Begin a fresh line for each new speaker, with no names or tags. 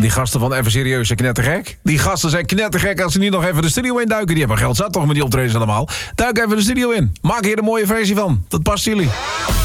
Die gasten van Even Serieus zijn knettergek. Die gasten zijn knettergek als ze niet nog even de studio induiken. Die hebben geld zat toch met die optredens allemaal. Duik even de studio in. Maak hier een mooie versie van. Dat past jullie.